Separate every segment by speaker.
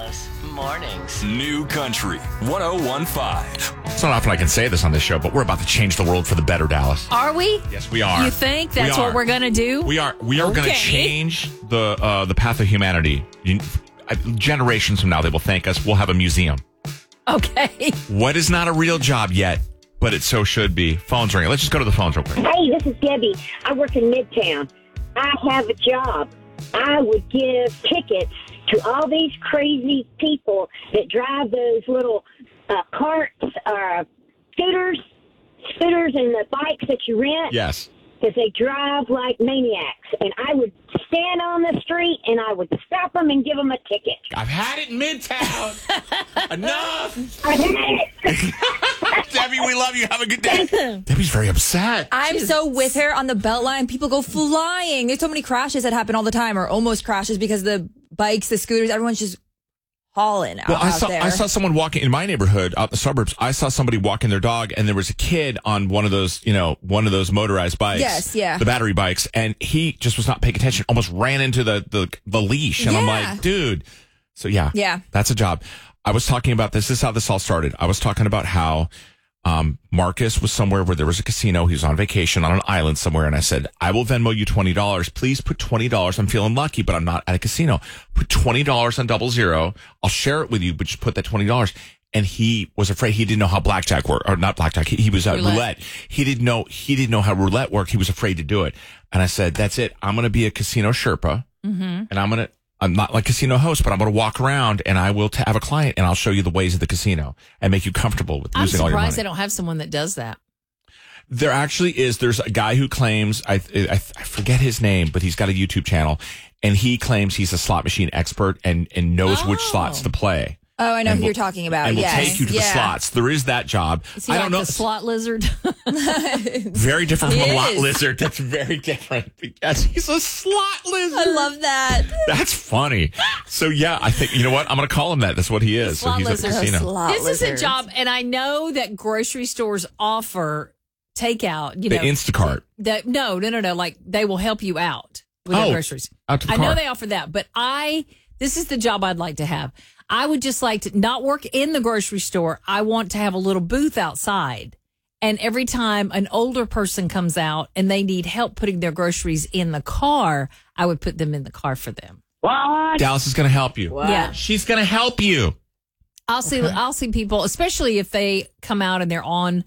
Speaker 1: Dallas Mornings.
Speaker 2: New Country 101.5.
Speaker 3: It's not often I can say this on this show, but we're about to change the world for the better, Dallas.
Speaker 4: Are we?
Speaker 3: Yes, we are.
Speaker 4: You think that's what we're going to do?
Speaker 3: We are going to change the path of humanity. Generations from now, they will thank us. We'll have a museum.
Speaker 4: Okay.
Speaker 3: What is not a real job yet, but it so should be? Phone's ringing. Let's just go to the phones real quick.
Speaker 5: Hey, this is Debbie. I work in Midtown. I have a job. I would give tickets to all these crazy people that drive those little carts, scooters and the bikes that you rent.
Speaker 3: Yes.
Speaker 5: Because they drive like maniacs. And I would stand on the street and I would stop them and give them a ticket.
Speaker 3: I've had it in Midtown. Enough.
Speaker 5: I had it.
Speaker 3: Debbie, we love you. Have a good day. Debbie's very upset.
Speaker 6: I'm so with her on the Beltline. People go flying. There's so many crashes that happen all the time, or almost crashes, because the bikes, the scooters, everyone's just hauling out, there.
Speaker 3: I saw someone walking in my neighborhood out in the suburbs. I saw somebody walking their dog, and there was a kid on one of those motorized bikes.
Speaker 6: Yes, yeah.
Speaker 3: The battery bikes, and he just was not paying attention. Almost ran into the leash, and I'm like, dude. So yeah, that's a job. I was talking about this. This is how this all started. I was talking about how Marcus was somewhere where there was a casino. He was on vacation on an island somewhere. And I said, I will Venmo you $20. Please put $20. I'm feeling lucky, but I'm not at a casino. Put $20 on 00. I'll share it with you, but just put that $20. And he was afraid. He didn't know how blackjack worked, or not blackjack. He was roulette. He didn't know how roulette worked. He was afraid to do it. And I said, that's it. I'm going to be a casino Sherpa, and I'm not like casino host, but I'm going to walk around and I will have a client and I'll show you the ways of the casino and make you comfortable with losing all your money.
Speaker 4: I'm surprised they don't have someone that does that.
Speaker 3: There actually is. There's a guy who claims, I forget his name, but he's got a YouTube channel, and he claims he's a slot machine expert and knows which slots to play.
Speaker 6: Oh, I know who you're talking about.
Speaker 3: And will
Speaker 6: yes.
Speaker 3: take you to the slots. There is that job.
Speaker 4: Is he
Speaker 3: I don't know.
Speaker 4: the slot lizard?
Speaker 3: Very different from a lot lizard. That's very different. Yes, he's a slot lizard.
Speaker 6: I love that.
Speaker 3: That's funny. So yeah, I think, you know what? I'm going to call him that. That's what he is. So he's
Speaker 4: lizard.
Speaker 3: at the casino.
Speaker 4: This is a job, and I know that grocery stores offer takeout.
Speaker 3: The Instacart.
Speaker 4: No. Like, they will help you out with the groceries.
Speaker 3: Out to the
Speaker 4: I
Speaker 3: car.
Speaker 4: know they offer that, but this is the job I'd like to have. I would just like to not work in the grocery store. I want to have a little booth outside. And every time an older person comes out and they need help putting their groceries in the car, I would put them in the car for them.
Speaker 5: What?
Speaker 3: Dallas is going to help you.
Speaker 5: Wow.
Speaker 4: Yeah.
Speaker 3: She's going to help you.
Speaker 4: I'll see people, especially if they come out and they're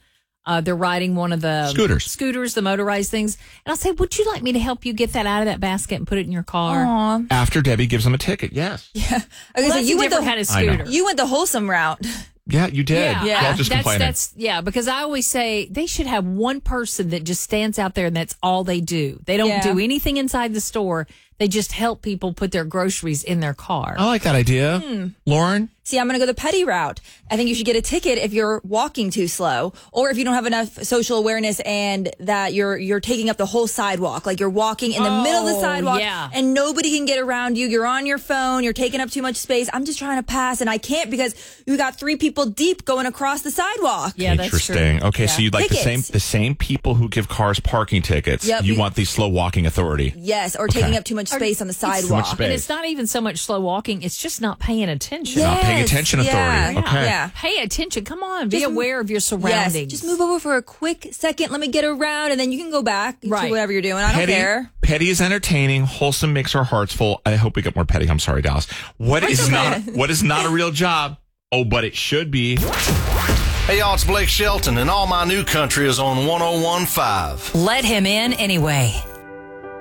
Speaker 4: riding one of the scooters, the motorized things. And I'll say, would you like me to help you get that out of that basket and put it in your car?
Speaker 6: Aww.
Speaker 3: After Debbie gives them a ticket, yes.
Speaker 6: Yeah.
Speaker 4: Well, that's a different kind of scooter.
Speaker 6: You went the wholesome route.
Speaker 3: Yeah, you did.
Speaker 4: Yeah.
Speaker 3: Y'all just complaining.
Speaker 4: Because I always say they should have one person that just stands out there and that's all they do. They don't do anything inside the store. They just help people put their groceries in their car.
Speaker 3: I like that idea. Lauren?
Speaker 6: See, I'm going to go the petty route. I think you should get a ticket if you're walking too slow, or if you don't have enough social awareness and that you're taking up the whole sidewalk. Like, you're walking in the middle of the sidewalk and nobody can get around you. You're on your phone. You're taking up too much space. I'm just trying to pass and I can't because you got 3 people deep going across the sidewalk.
Speaker 4: Yeah,
Speaker 3: interesting.
Speaker 4: That's true.
Speaker 3: Okay, so you'd like the same people who give cars parking tickets.
Speaker 6: Yep.
Speaker 3: You want the slow walking authority.
Speaker 6: Yes, or taking up too much space on the sidewalk.
Speaker 4: And it's not even so much slow walking. It's just not paying attention.
Speaker 3: Not paying attention authority. Okay.
Speaker 6: Yeah.
Speaker 4: Pay attention. Come on. Be aware of your surroundings.
Speaker 6: Yes. Just move over for a quick second. Let me get around, and then you can go back to whatever you're doing. I don't care.
Speaker 3: Petty is entertaining. Wholesome makes our hearts full. I hope we get more petty. I'm sorry, Dallas. What is not a real job? Oh, but it should be.
Speaker 7: Hey, y'all, it's Blake Shelton, and all my new country is on 101.5.
Speaker 8: Let him in anyway.